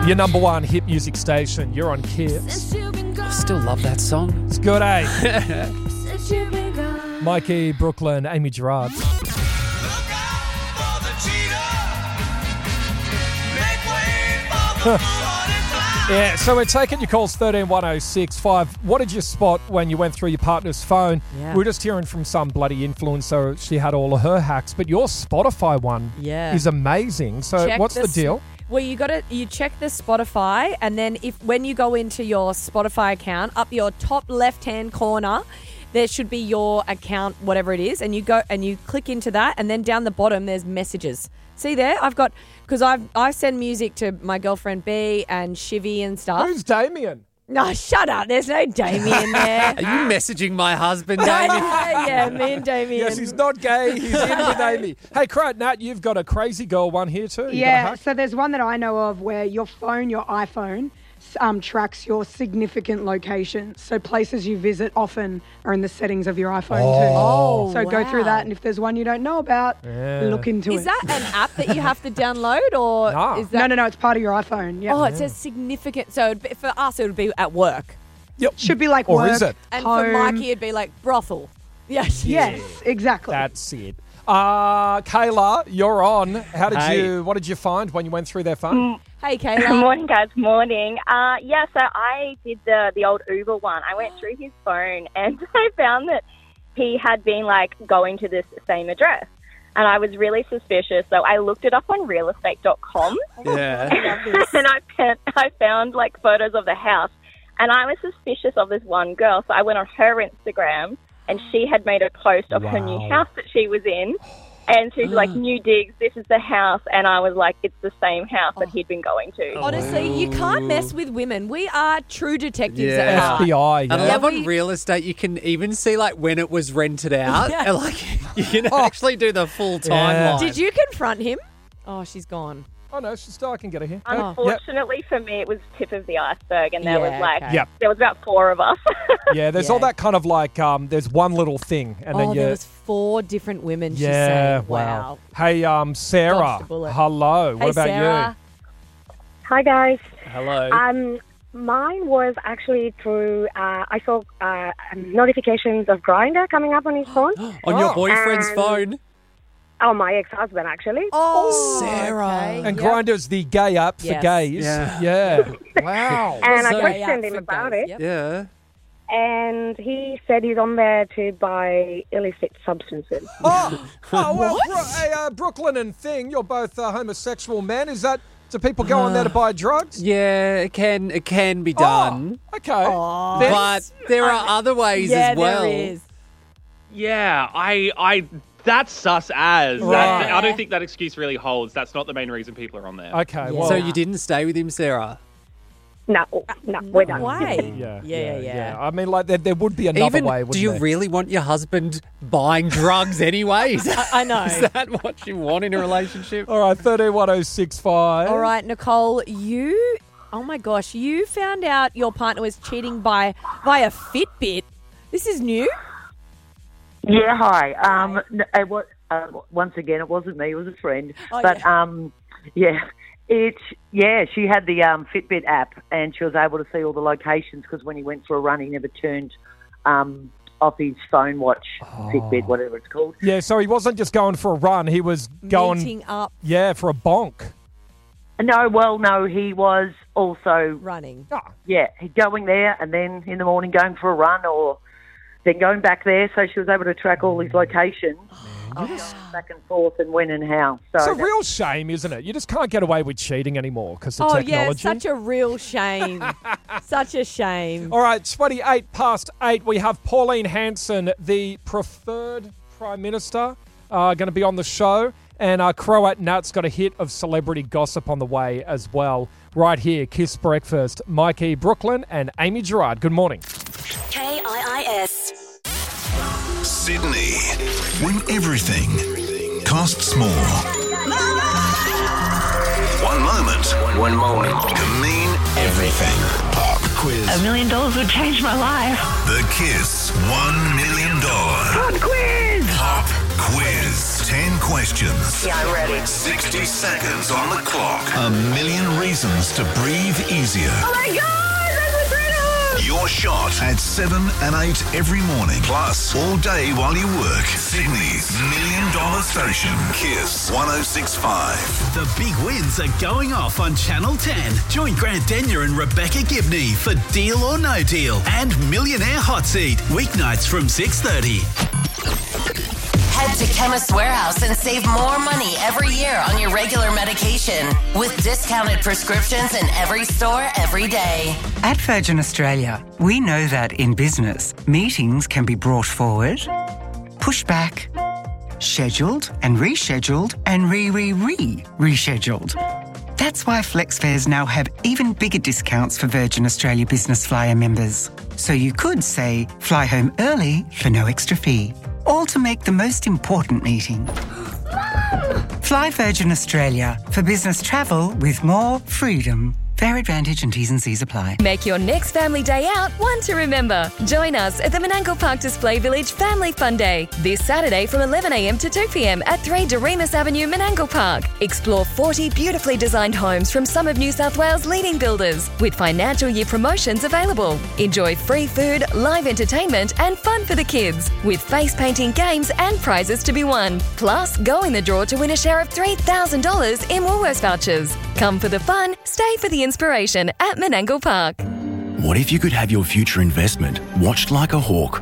Your number one hit music station. You're on Kiss. I still love that song. It's good, eh? Mikey, Brooklyn, Amy Gerard. Yeah, so we're taking your calls 131065. What did you spot when you went through your partner's phone? Yeah. We're just hearing from some bloody influencer. She had all of her hacks, but your Spotify one is amazing. So Check what's the deal? Well, you check the Spotify, and then when you go into your Spotify account, up your top left-hand corner, there should be your account, whatever it is, and you go and you click into that, and then down the bottom there's messages. See there? Because I send music to my girlfriend B and Shivy and stuff. Who's Damien? No, shut up. There's no Damien there. Are you messaging my husband, Damien? Yeah, me and Damien. Yes, he's not gay. He's in with Amy. Hey, Nat, you've got a crazy girl one here too. You got a Yeah, hack? so there's one that I know of where your iPhone, tracks your significant location. So places you visit often are in the settings of your iPhone too. Oh, So go through wow. that, and if there's one you don't know about, look into it. Is that an app that you have to download, or No. is that? No, it's part of your iPhone. Yeah. Oh, it says significant. So for us, it would be at work, Yep. Should be like Or work, is it? and home. for Mikey, it'd be like brothel. Yes. Yes, exactly. That's it. Kayla, you're on. What did you find when you went through their phone? Hey, Kayla. Morning, guys. Morning. So I did the old Uber one. I went through his phone and I found that he had been going to this same address. And I was really suspicious, so I looked it up on realestate.com. Yeah. And I found photos of the house. And I was suspicious of this one girl, so I went on her Instagram, and she had made a post of her new house that she was in. And she's like, new digs, this is the house. And I was like, it's the same house that he'd been going to. Honestly, you can't mess with women. We are true detectives Yeah. at heart. FBI. And I Yeah. love on real estate, you can even see when it was rented out. Yeah. And you can actually do the full timeline. Did you confront him? Oh, she's gone. Oh, no, she's still, I can get her here. Unfortunately for me, it was tip of the iceberg, and there was Yep. there was about 4 of us. Yeah, there's all that kind of there's one little thing. And then There was 4 different women, she yeah, said. wow. Hey, Sarah, Dodged a bullet. hello. Hey, What about Sarah. Hi, guys. Hello. Mine was actually through, I saw notifications of Grindr coming up on his phone. On your boyfriend's And- phone? Oh, my ex-husband, actually. Oh, Sarah. okay. And Yep. Grindr's the gay app for Yes. gays. Yeah. Wow. And So- I questioned him about it. Yep. Yeah. And he said he's on there to buy illicit substances. Brooklyn and Thing, you're both homosexual men. Do people go on there to buy drugs? Yeah, it can be done. Okay. But there are other ways as well. there is. Yeah, I that's sus as. Right. I don't think that excuse really holds. That's not the main reason people are on there. Okay, Yeah. well. So you didn't stay with him, Sarah? No, we're done. Why? Yeah. I mean, there would be another Even, way, wouldn't do you there? really want your husband buying drugs anyway? I know. Is that what you want in a relationship? All right, 131065. All right, Nicole, oh my gosh, you found out your partner was cheating via Fitbit. This is new? Yeah, hi. It was, once again, it wasn't me; it was a friend. Oh, but she had the Fitbit app, and she was able to see all the locations because when he went for a run, he never turned off his phone watch, Fitbit, whatever it's called. Yeah, so he wasn't just going for a run; he was going, Meeting up, for a bonk. No, he was also running. going there, and then in the morning going for a run, or then going back there. So she was able to track all his locations. Back and forth and when and how. It's a real shame, isn't it? You just can't get away with cheating anymore because of technology. Yeah, such a real shame. Such a shame. All right, 8:28, we have Pauline Hanson, the preferred Prime Minister, going to be on the show. And Croat Nat's got a hit of celebrity gossip on the way as well. Right here, Kiss Breakfast. Mikey, Brooklyn and Amy Gerard. Good morning. KIIS. Sydney, when everything costs more. One moment can mean everything. Pop quiz. $1 million would change my life. The Kiss $1 million Pop quiz. Pop Quiz. 10 questions. Yeah, I'm ready. 60 seconds on the clock. A million reasons to breathe easier. Oh my God, that's incredible! Your shot at 7 and 8 every morning. Plus, all day while you work. Sydney's $1 Million Station. Kiss 106.5. The big wins are going off on Channel 10. Join Grant Denyer and Rebecca Gibney for Deal or No Deal and Millionaire Hot Seat. Weeknights from 6:30. Head to Chemist Warehouse and save more money every year on your regular medication with discounted prescriptions in every store every day. At Virgin Australia, we know that in business, meetings can be brought forward, pushed back, scheduled and rescheduled and rescheduled. That's why FlexFares now have even bigger discounts for Virgin Australia Business Flyer members. So you could say, fly home early for no extra fee. All to make the most important meeting. Fly Virgin Australia for business travel with more freedom. Fair advantage and T's and C's apply. Make your next family day out one to remember. Join us at the Menangle Park Display Village Family Fun Day this Saturday from 11 a.m. to 2 p.m. at 3 Doremus Avenue, Menangle Park. Explore 40 beautifully designed homes from some of New South Wales' leading builders with financial year promotions available. Enjoy free food, live entertainment and fun for the kids with face painting games and prizes to be won. Plus, go in the draw to win a share of $3,000 in Woolworths vouchers. Come for the fun, stay for the inspiration at Menangle Park. What if you could have your future investment watched like a hawk?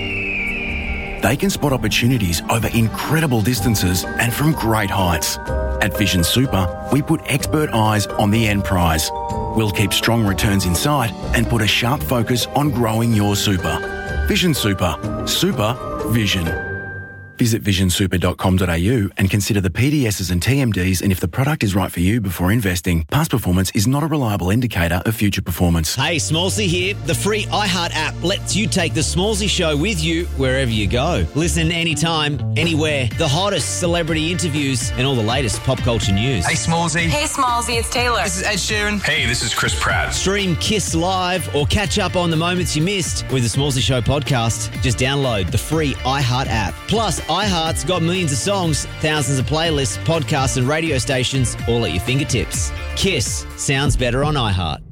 They can spot opportunities over incredible distances and from great heights. At Vision Super, we put expert eyes on the end prize. We'll keep strong returns in sight and put a sharp focus on growing your super. Vision Super. Super Vision. Visit visionsuper.com.au and consider the PDSs and TMDs and if the product is right for you before investing. Past performance is not a reliable indicator of future performance. Hey, Smallsy here. The free iHeart app lets you take the Smallsy Show with you wherever you go. Listen anytime, anywhere. The hottest celebrity interviews and all the latest pop culture news. Hey, Smallsy. Hey, Smallsy, it's Taylor. This is Ed Sheeran. Hey, this is Chris Pratt. Stream Kiss Live or catch up on the moments you missed with the Smallsy Show podcast. Just download the free iHeart app. Plus, iHeart's got millions of songs, thousands of playlists, podcasts and radio stations all at your fingertips. Kiss sounds better on iHeart.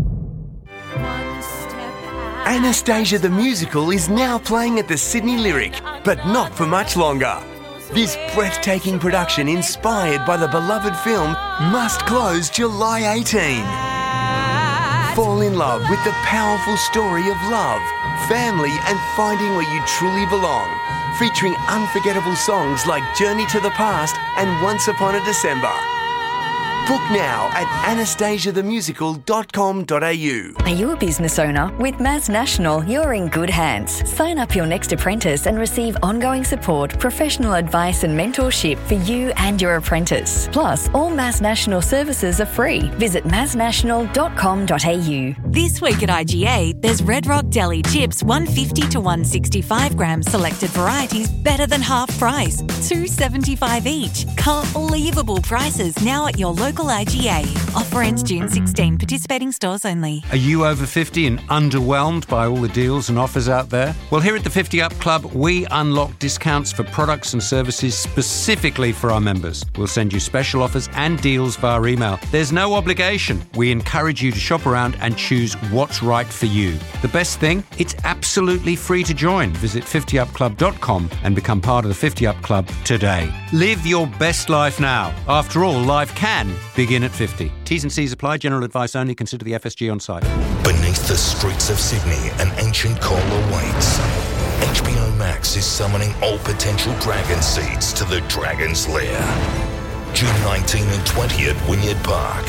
Anastasia the Musical is now playing at the Sydney Lyric, but not for much longer. This breathtaking production inspired by the beloved film must close July 18. Fall in love with the powerful story of love, family and finding where you truly belong. Featuring unforgettable songs like Journey to the Past and Once Upon a December. Book now at anastasiathemusical.com.au. Are you a business owner? With Maz National, you're in good hands. Sign up your next apprentice and receive ongoing support, professional advice and mentorship for you and your apprentice. Plus, all Maz National services are free. Visit maznational.com.au. This week at IGA, there's Red Rock Deli chips 150 to 165 grams selected varieties better than half price, $2.75 each. Can't believable prices now at your local IGA. Offer ends June 16. Participating stores only. Are you over 50 and underwhelmed by all the deals and offers out there? Well, here at the 50 Up Club, we unlock discounts for products and services specifically for our members. We'll send you special offers and deals via email. There's no obligation. We encourage you to shop around and choose what's right for you. The best thing, it's absolutely free to join. Visit 50upclub.com and become part of the 50 Up Club today. Live your best life now. After all, life can begin at 50. T's and C's apply. General advice only. Consider the FSG on site. Beneath the streets of Sydney, an ancient call awaits. HBO Max is summoning all potential dragon seeds to the Dragon's Lair. June 19 and 20 at Wynyard Park.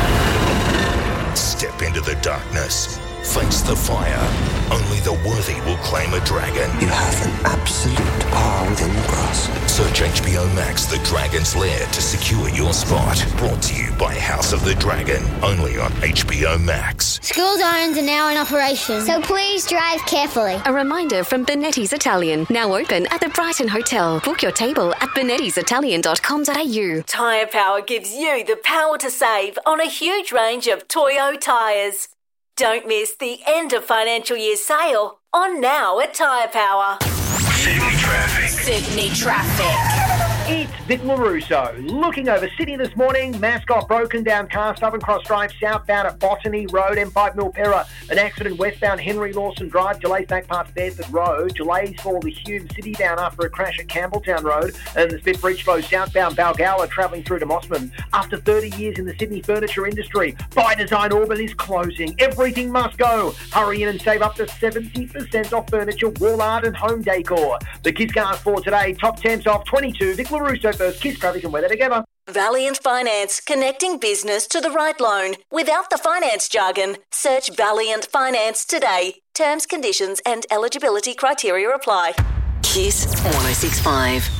Step into the darkness. Face the fire. Only the worthy will claim a dragon. You have an absolute power within the grasp. Search HBO Max The Dragon's Lair to secure your spot. Brought to you by House of the Dragon. Only on HBO Max. School sirens are now in operation, so please drive carefully. A reminder from Benetti's Italian. Now open at the Brighton Hotel. Book your table at benettisitalian.com.au. Tyre Power gives you the power to save on a huge range of Toyo tyres. Don't miss the end of financial year sale on Now at Tyre Power. Sydney traffic. Sydney traffic. It's Vic LaRusso. Looking over Sydney this morning, Mascot broken down car, Southern Cross Drive southbound at Botany Road, M5 Milpera. An accident westbound Henry Lawson Drive, delays back past Bedford Road. Delays for the Hume City down after a crash at Campbelltown Road. And the Spit Bridge flow southbound Balgowlah travelling through to Mossman. After 30 years in the Sydney furniture industry, By Design Auburn is closing. Everything must go. Hurry in and save up to 70% off furniture, wall art and home decor. The Kiss Cars for today, top 10s off 22. Vic LaRusso first, Kiss traffic and weather together. Valiant Finance, connecting business to the right loan. Without the finance jargon, search Valiant Finance today. Terms, conditions and eligibility criteria apply. Kiss 1065.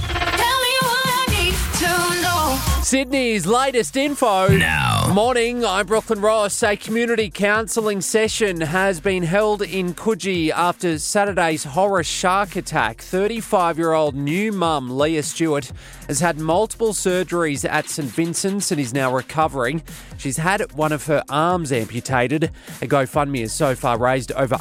Sydney's latest info. Now. Morning, I'm Brooklyn Ross. A community counselling session has been held in Coogee after Saturday's horror shark attack. 35-year-old new mum, Leah Stewart, has had multiple surgeries at St Vincent's and is now recovering. She's had one of her arms amputated. A GoFundMe has so far raised over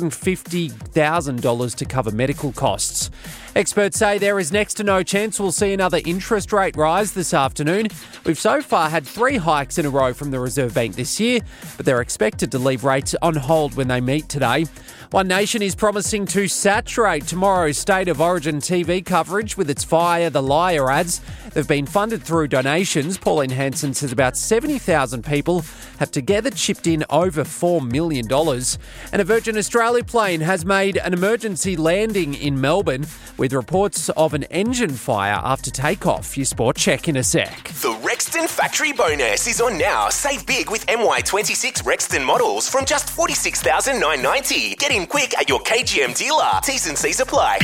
$150,000 to cover medical costs. Experts say there is next to no chance we'll see another interest rate rise this afternoon. We've so far had 3 hikes in a row from the Reserve Bank this year, but they're expected to leave rates on hold when they meet today. One Nation is promising to saturate tomorrow's State of Origin TV coverage with its Fire the Liar ads. They've been funded through donations. Pauline Hanson says about 70,000 people have together chipped in over $4 million. And a Virgin Australia plane has made an emergency landing in Melbourne with reports of an engine fire after takeoff. Your sport check in a sec. The Rexton Factory Bonus is on now. Save big with MY26 Rexton models from just $46,990. Get in quick at your KGM dealer. T's and C's apply.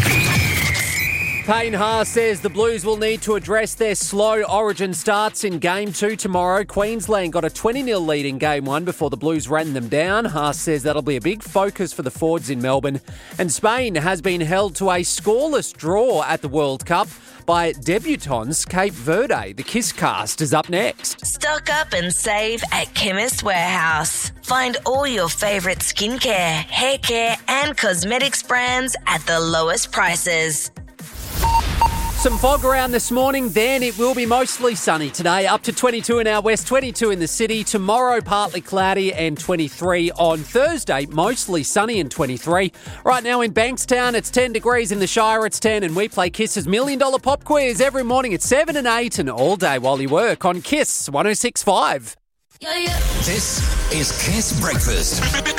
Payne Haas says the Blues will need to address their slow Origin starts in Game 2 tomorrow. Queensland got a 20-0 lead in Game 1 before the Blues ran them down. Haas says that'll be a big focus for the Fords in Melbourne. And Spain has been held to a scoreless draw at the World Cup by debutants Cape Verde. The Kiss Cast is up next. Stock up and save at Chemist Warehouse. Find all your favourite skincare, hair care and cosmetics brands at the lowest prices. Some fog around this morning, then it will be mostly sunny today, up to 22 in our west, 22 in the city. Tomorrow, partly cloudy and 23 on Thursday, mostly sunny and 23. Right now in Bankstown, it's 10 degrees. In the Shire, it's 10, and we play Kiss's $1 Million Pop Quiz every morning at 7 and 8 and all day while you work on Kiss 106.5. This is Kiss Breakfast.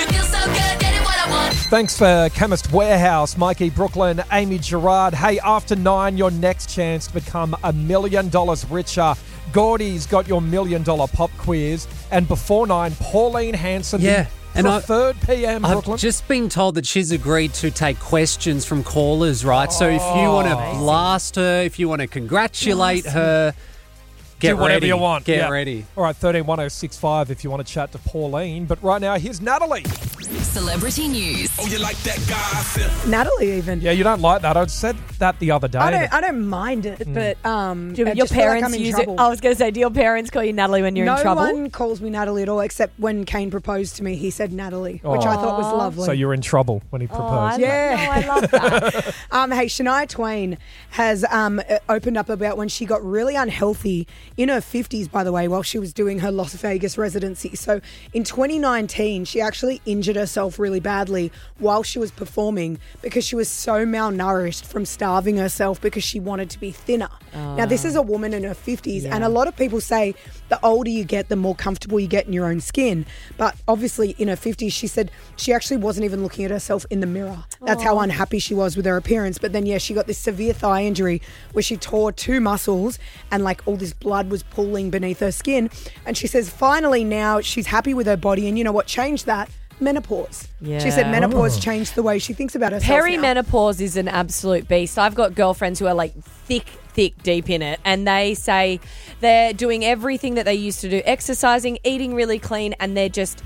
Thanks for Chemist Warehouse, Mikey, Brooklyn, Amy Gerard. Hey, after 9, your next chance to become $1 million richer. Gordy's got your $1 million pop quiz. And before 9, Pauline Hanson, Yeah. And preferred PM, Brooklyn. I've just been told that she's agreed to take questions from callers, right? So if you want to blast her, if you want to congratulate her, do whatever ready. you want. Get ready. All right, 131065 if you want to chat to Pauline. But right now, here's Natalie. Celebrity news. Oh, you like that gossip? Natalie even. Yeah, you don't like that. I said that the other day. I don't mind it, but Do your parents use it? I was going to say, do your parents call you Natalie when you're in trouble? No one calls me Natalie at all, except when Kane proposed to me, he said Natalie, which I thought was lovely. So you're in trouble when he proposed. I love that. Hey, Shania Twain has opened up about when she got really unhealthy in her 50s, by the way, while she was doing her Las Vegas residency. So in 2019, she actually injured herself really badly while she was performing because she was so malnourished from starving herself because she wanted to be thinner. Now, this is a woman in her 50s, and a lot of people say the older you get, the more comfortable you get in your own skin. But obviously, in her 50s, she said she actually wasn't even looking at herself in the mirror. That's how unhappy she was with her appearance. But then, she got this severe thigh injury where she tore 2 muscles and all this blood was pooling beneath her skin. And she says finally now she's happy with her body. And you know what changed that? Menopause. Yeah. She said menopause changed the way she thinks about herself. Perimenopause is an absolute beast. I've got girlfriends who are thick deep in it, and they say they're doing everything that they used to do, exercising, eating really clean, and they just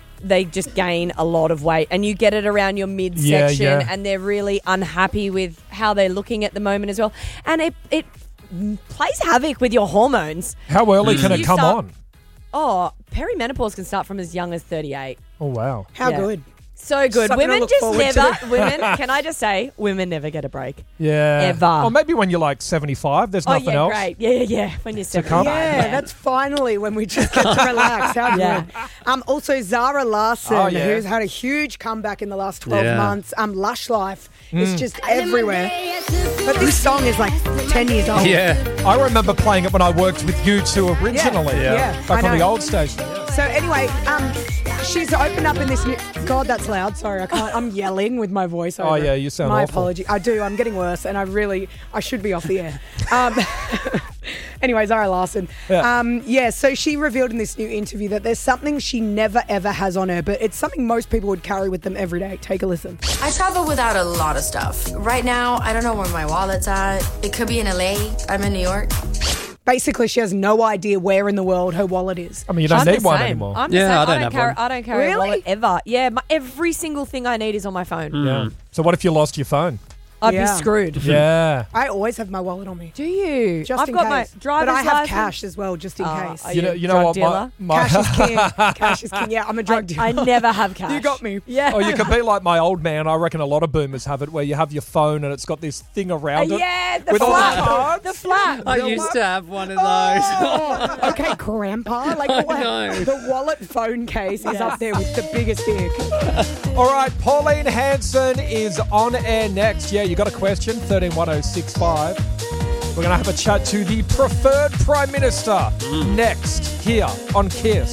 gain a lot of weight, and you get it around your midsection, and they're really unhappy with how they're looking at the moment as well, and it plays havoc with your hormones. How early can it come on? Oh, perimenopause can start from as young as 38. Oh, wow. How good. So good. Something to Women look just forward never. to. Women. Can I just say, women never get a break. Yeah. Ever. Or maybe when you're like 75, there's nothing yeah, else. great. Yeah. When you're 75. Yeah, that's finally when we just get to relax. How Yeah. good. Also, Zara Larsson, Oh, yeah. who's had a huge comeback in the last 12 Yeah. months. Lush Life is just everywhere. But this song is like 10 years old. Yeah. I remember playing it when I worked with U2 originally. Yeah, Back I on the know. old station. Yeah. So anyway, she's opened up in this new... God, that's loud. Sorry, I can't. I'm yelling with my voice over. Oh, yeah, you sound My awful. apology. I do. I'm getting worse, and I should be off the air. Anyway, Zara Larsson. Yeah. So she revealed in this new interview that there's something she never, ever has on her, but it's something most people would carry with them every day. Take a listen. I travel without a lot of stuff. Right now, I don't know where my wallet's at. It could be in LA. I'm in New York. Basically, she has no idea where in the world her wallet is. I mean, you don't need one anymore. I'm the same. I don't have one. I don't carry a Really? wallet ever. Yeah, every single thing I need is on my phone. Yeah. So what if you lost your phone? I'd be Yeah. screwed. Yeah. I always have my wallet on me. Do you? Just I've in got case. my driver's But I have license. cash as well, just in case. Are You know drug what? dealer? My Cash is king. Cash is king. Yeah, I'm a drug dealer. I never have cash. You got me. Yeah. Oh, you could be like my old man. I reckon a lot of boomers have it, where you have your phone and it's got this thing around it. Yeah, the with all the flap. cards. The flap. I used to have one of those. Oh, okay, Grandpa. Like know. the wallet phone case is up there with the biggest dick. All right, Pauline Hanson is on air next. Yeah, you got a question? 131065. We're going to have a chat to the preferred Prime Minister next here on KISS.